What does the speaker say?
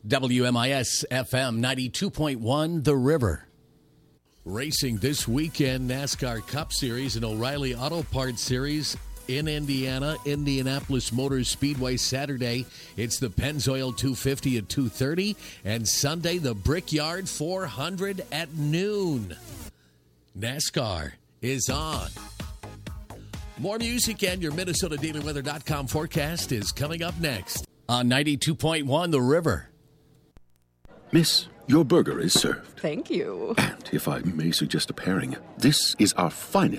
WMIS FM 92.1 The River. Racing this weekend, NASCAR Cup Series and O'Reilly Auto Parts Series in Indiana, Indianapolis Motor Speedway Saturday. It's the Pennzoil 250 at 2:30, and Sunday the Brickyard 400 at noon. NASCAR is on. More music and your MinnesotaDailyWeather.com forecast is coming up next on 92.1 The River. Miss, your burger is served. Thank you. And if I may suggest a pairing, this is our finest